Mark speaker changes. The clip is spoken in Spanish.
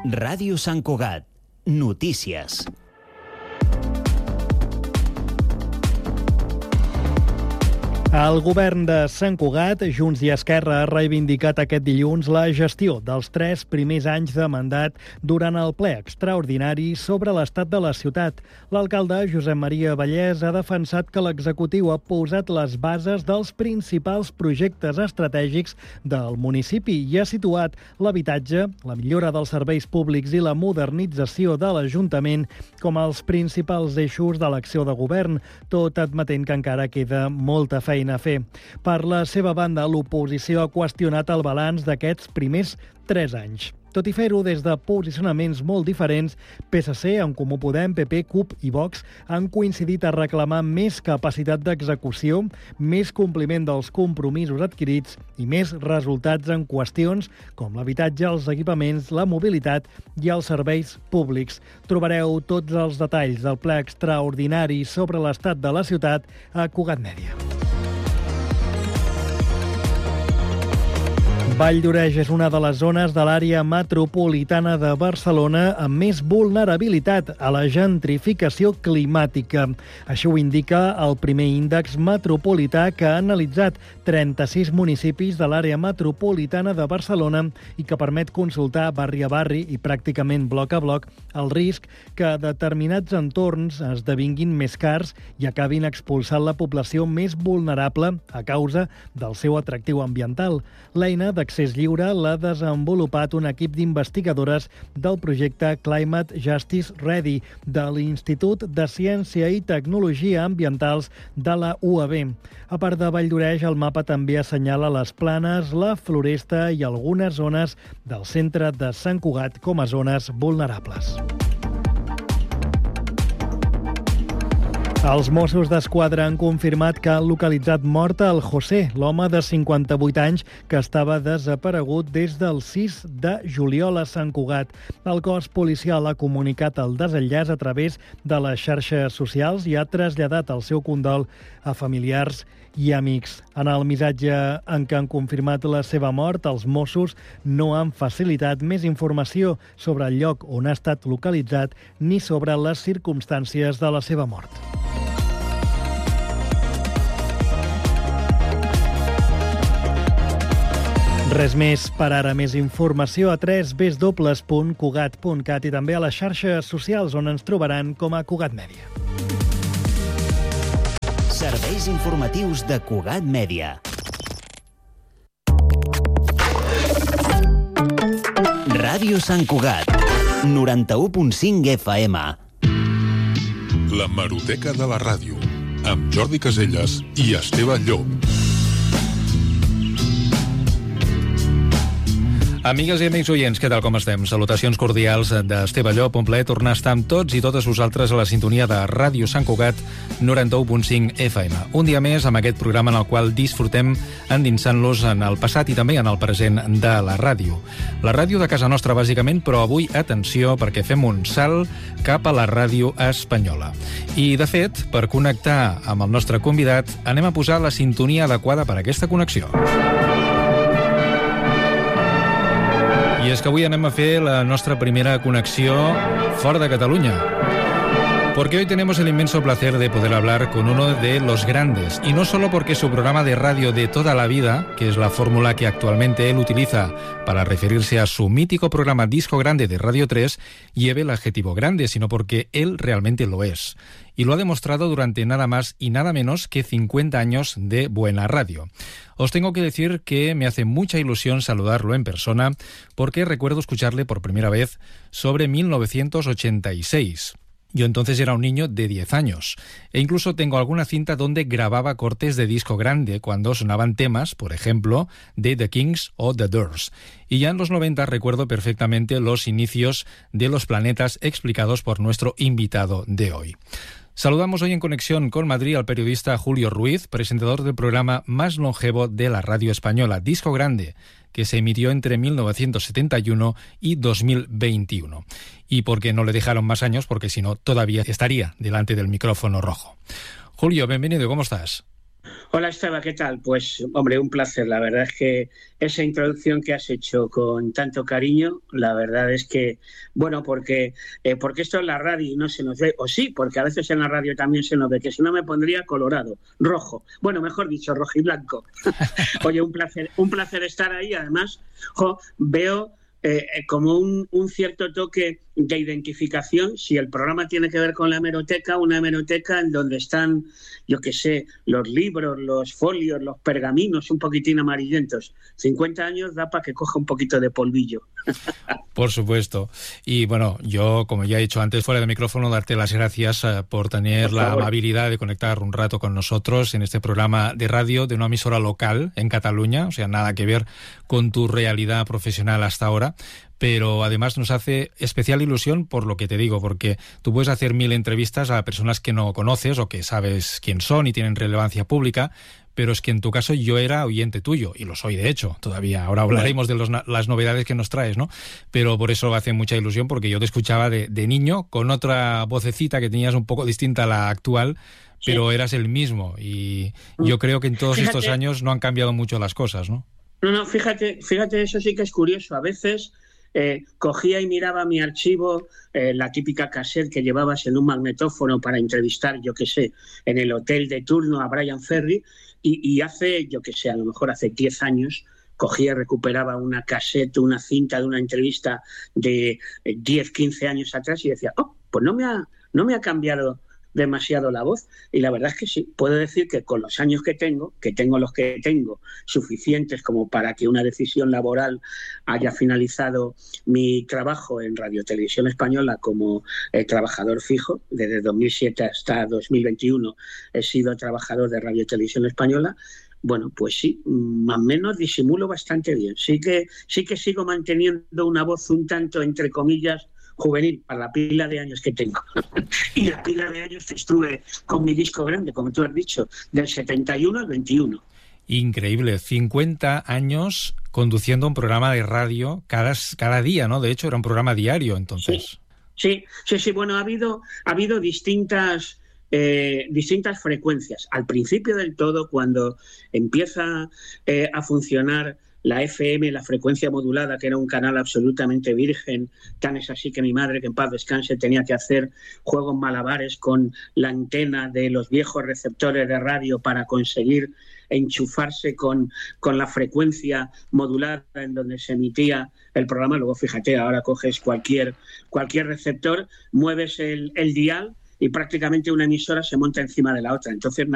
Speaker 1: Ràdio Sant Cugat. Notícies.
Speaker 2: El govern de Sant Cugat, Junts i Esquerra, ha reivindicat aquest dilluns la gestió dels 3 primers anys de mandat durant el ple extraordinari sobre l'estat de la ciutat. L'alcalde, Josep Maria Vallès, ha defensat que l'executiu ha posat les bases dels principals projectes estratègics del municipi i ha situat l'habitatge, la millora dels serveis públics i la modernització de l'Ajuntament com els principals eixos de l'acció de govern, tot admetent que encara queda molta feina a fer. Per la seva banda, l'oposició ha qüestionat el balanç d'aquests primers 3 anys. Tot i fer-ho des de posicionaments molt diferents, PSC, En Comú Podem, PP, CUP i Vox han coincidit a reclamar més capacitat d'execució, més compliment dels compromisos adquirits i més resultats en qüestions com l'habitatge, els equipaments, la mobilitat i els serveis públics. Trobareu tots els detalls del ple extraordinari sobre l'estat de la ciutat a Cugat Mèdia. Vall d'Oreix és una de les zones de l'àrea metropolitana de Barcelona amb més vulnerabilitat a la gentrificació climàtica. Això ho indica el primer índex metropolità que ha analitzat 36 municipis de l'àrea metropolitana de Barcelona i que permet consultar barri a barri i pràcticament bloc a bloc el risc que determinats entorns esdevinguin més cars i acabin expulsant la població més vulnerable a causa del seu atractiu ambiental. L'eina d'Accés Lliure l'ha desenvolupat un equip d'investigadores del projecte Climate Justice Ready de l'Institut de Ciència i Tecnologia Ambientals de la UAB. A part de Vall d'Oreix, el mapa també assenyala les planes, la floresta i algunes zones del centre de Sant Cugat com a zones vulnerables. Els Mossos d'Esquadra han confirmat que han localitzat mort el José, l'home de 58 anys que estava desaparegut des del 6 de juliol a Sant Cugat. El cos policial ha comunicat el desenllaç a través de les xarxes socials i ha traslladat el seu condol a familiars i amics. En el missatge en què han confirmat la seva mort, els Mossos no han facilitat més informació sobre el lloc on ha estat localitzat ni sobre les circumstàncies de la seva mort. Res més per ara. Més informació a www.cugat.cat i també a les xarxes socials on ens trobaran com a Cugat Mèdia.
Speaker 1: Serveis informatius de Cugat Mèdia. Ràdio Sant Cugat, 91.5 FM.
Speaker 3: L'hemeroteca de la ràdio, amb Jordi Caselles i Esteve Llop.
Speaker 4: Amigues i amics oients, què tal, com estem? Salutacions cordials d'Esteve Llop, un plaer tornar a estar amb tots i totes vosaltres a la sintonia de Ràdio Sant Cugat 91.5 FM. Un dia més amb aquest programa en el qual disfrutem endinsant-los en el passat i també en el present de la ràdio. La ràdio de casa nostra, bàsicament, però avui, atenció, perquè fem un salt cap a la ràdio espanyola. I, de fet, per connectar amb el nostre convidat, anem a posar la sintonia adequada per a aquesta connexió. I és que avui anem a fer la nostra primera connexió fora de Catalunya. Porque hoy tenemos el inmenso placer de poder hablar con uno de los grandes. Y no solo porque su programa de radio de toda la vida, que es la fórmula que actualmente él utiliza para referirse a su mítico programa Disco Grande de Radio 3, lleve el adjetivo grande, sino porque él realmente lo es. Y lo ha demostrado durante nada más y nada menos que 50 años de buena radio. Os tengo que decir que me hace mucha ilusión saludarlo en persona porque recuerdo escucharle por primera vez sobre 1986. Yo entonces era un niño de 10 años e incluso tengo alguna cinta donde grababa cortes de disco grande cuando sonaban temas, por ejemplo, de The Kings o The Doors. Y ya en los 90 recuerdo perfectamente los inicios de Los Planetas explicados por nuestro invitado de hoy. Saludamos hoy en conexión con Madrid al periodista Julio Ruiz, presentador del programa más longevo de la radio española, Disco Grande, que se emitió entre 1971 y 2021. Y porque no le dejaron más años, porque si no, todavía estaría delante del micrófono rojo. Julio, bienvenido, ¿cómo estás?
Speaker 5: Hola Esteba, ¿qué tal? Pues hombre, un placer. La verdad es que esa introducción que has hecho con tanto cariño, la verdad es que, bueno, porque esto es la radio y no se nos ve, o sí, porque a veces en la radio también se nos ve, que si no me pondría colorado, rojo, bueno, mejor dicho, rojo y blanco. Oye, un placer estar ahí. Además, veo como un cierto toque de identificación. Si el programa tiene que ver con la hemeroteca, una hemeroteca en donde están, yo qué sé, los libros, los folios, los pergaminos un poquitín amarillentos. 50 años da para que coja un poquito de polvillo.
Speaker 4: Por supuesto. Y bueno, yo, como ya he dicho antes, fuera de micrófono, darte las gracias por tener la amabilidad de conectar un rato con nosotros en este programa de radio de una emisora local en Cataluña, o sea, nada que ver con tu realidad profesional hasta ahora. Pero además nos hace especial ilusión por lo que te digo, porque tú puedes hacer 1000 entrevistas a personas que no conoces o que sabes quién son y tienen relevancia pública, pero es que en tu caso yo era oyente tuyo, y lo soy de hecho todavía. Ahora hablaremos de las novedades que nos traes, ¿no? Pero por eso hace mucha ilusión, porque yo te escuchaba de niño con otra vocecita que tenías un poco distinta a la actual, pero eras el mismo, y yo creo que en todos estos años no han cambiado mucho las cosas, ¿no?
Speaker 5: No, fíjate, eso sí que es curioso. A veces cogía y miraba mi archivo, la típica cassette que llevabas en un magnetófono para entrevistar, yo qué sé, en el hotel de turno a Brian Ferry, y hace, yo qué sé, a lo mejor hace 10 años, cogía y recuperaba una cassette, una cinta de una entrevista de 10, 15 años atrás y decía, pues no me ha cambiado demasiado la voz. Y la verdad es que sí, puedo decir que con los años que tengo los que tengo, suficientes como para que una decisión laboral haya finalizado mi trabajo en Radio Televisión Española como trabajador fijo. Desde 2007 hasta 2021 he sido trabajador de Radio Televisión Española. Bueno, pues sí, más o menos disimulo bastante bien. Sí que sigo manteniendo una voz un tanto, entre comillas, juvenil para la pila de años que tengo. Y la pila de años que estuve con mi disco grande, como tú has dicho, del 71 al 21.
Speaker 4: Increíble, 50 años conduciendo un programa de radio cada día, ¿no? De hecho, era un programa diario, entonces.
Speaker 5: Sí, bueno, ha habido distintas frecuencias. Al principio del todo, cuando empieza a funcionar la FM, la frecuencia modulada, que era un canal absolutamente virgen, tan es así que mi madre, que en paz descanse, tenía que hacer juegos malabares con la antena de los viejos receptores de radio para conseguir enchufarse con la frecuencia modulada en donde se emitía el programa. Luego, fíjate, ahora coges cualquier receptor, mueves el dial y prácticamente una emisora se monta encima de la otra. Entonces